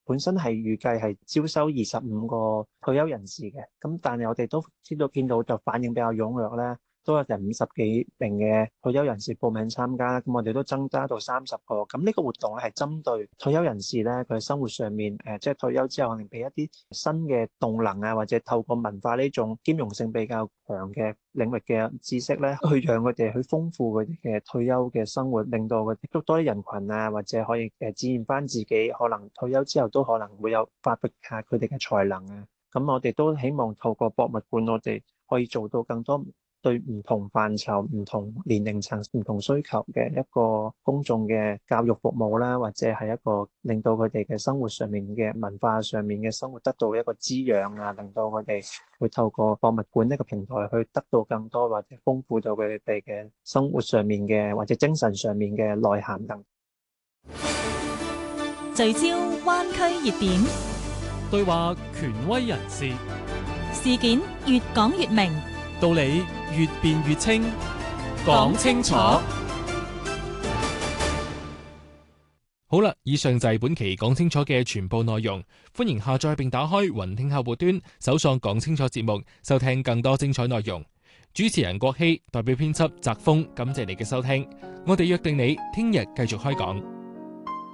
本身係預計係招收25個退休人士嘅，咁但係我哋都見到就反應比較踴躍咧。都有成50幾名嘅退休人士報名參加，咁我哋都增加到30個。咁呢個活動咧係針對退休人士咧，佢生活上面即係退休之後可能俾一啲新嘅動能啊，或者透過文化呢種兼容性比較強嘅領域嘅知識咧，去讓佢哋去豐富佢哋嘅退休嘅生活，令到佢接觸多啲人群啊，或者可以展現翻自己可能退休之後都可能會有發揮下佢哋嘅才能啊。咁我哋都希望透過博物館，我哋可以做到更多對唔同範疇、唔同年齡層、唔同需求嘅一個公眾嘅教育服務啦，或者係一個令到佢哋嘅生活上面嘅文化上面嘅生活得到一個滋養啊，令到佢哋會透過博物館呢個平台去得到更多或者豐富到佢哋嘅生活上面嘅或者精神上面嘅內涵等。 聚焦灣區熱點， 對話權威人士， 事件越講越明， 道理越辯越清，講清楚。好啦，以上就係本期講清楚嘅全部內容。歡迎下載並打開雲聽客戶端，搜索講清楚節目，收聽更多精彩內容。主持人郭希，代表編輯澤峰，感謝你嘅收聽。我哋約定你聽日繼續開講。